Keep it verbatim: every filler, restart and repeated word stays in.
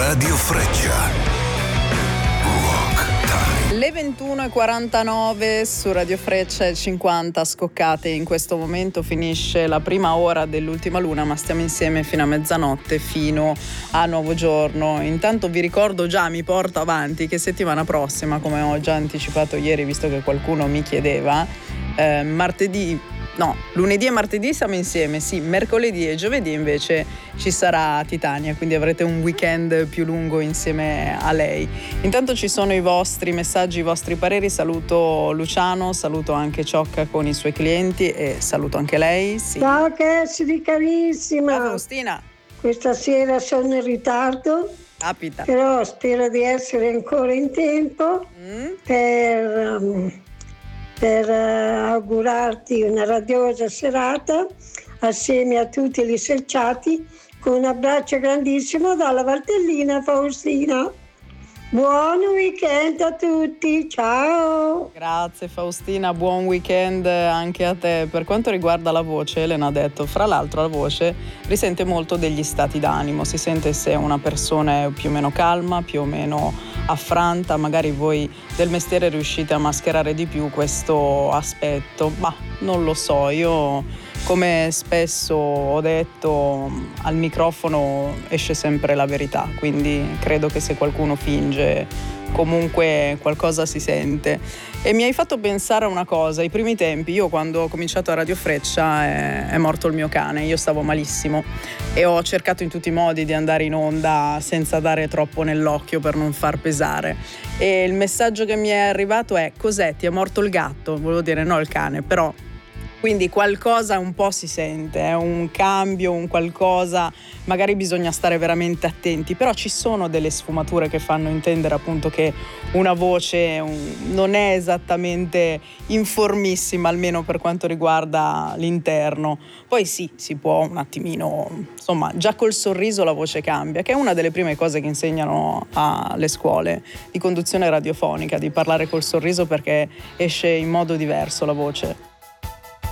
Radio Freccia. Le ventuno e quarantanove su Radio Freccia e cinquanta scoccate. In questo momento finisce la prima ora dell'ultima luna, ma stiamo insieme fino a mezzanotte, fino a nuovo giorno. Intanto vi ricordo già, mi porto avanti, che settimana prossima, come ho già anticipato ieri, visto che qualcuno mi chiedeva, eh, martedì No, lunedì e martedì siamo insieme, sì, mercoledì e giovedì invece ci sarà Titania, quindi avrete un weekend più lungo insieme a lei. Intanto ci sono i vostri messaggi, i vostri pareri. Saluto Luciano, saluto anche Ciocca con i suoi clienti e saluto anche lei. Sì. Ciao Cassidy carissima. Ciao Faustina. Questa sera sono in ritardo. Capita. Però spero di essere ancora in tempo mm. per... Um, per uh, augurarti una radiosa serata assieme a tutti gli selciati, con un abbraccio grandissimo dalla Valtellina Faustina. Buon weekend a tutti, ciao! Grazie Faustina, buon weekend anche a te. Per quanto riguarda la voce, Elena ha detto, fra l'altro la voce risente molto degli stati d'animo, si sente se una persona è più o meno calma, più o meno affranta, magari voi del mestiere riuscite a mascherare di più questo aspetto, ma non lo so, io come spesso ho detto al microfono esce sempre la verità, quindi credo che se qualcuno finge comunque qualcosa si sente. E mi hai fatto pensare a una cosa, i primi tempi, io quando ho cominciato a Radio Freccia è, è morto il mio cane, io stavo malissimo e ho cercato in tutti i modi di andare in onda senza dare troppo nell'occhio per non far pesare, e il messaggio che mi è arrivato è: cos'è, ti è morto il gatto? Volevo dire no, il cane, però quindi qualcosa un po' si sente, è un cambio, un qualcosa, magari bisogna stare veramente attenti, però ci sono delle sfumature che fanno intendere appunto che una voce un, non è esattamente informissima, almeno per quanto riguarda l'interno. Poi sì, si può un attimino, insomma, già col sorriso la voce cambia, che è una delle prime cose che insegnano alle scuole di conduzione radiofonica, di parlare col sorriso, perché esce in modo diverso la voce.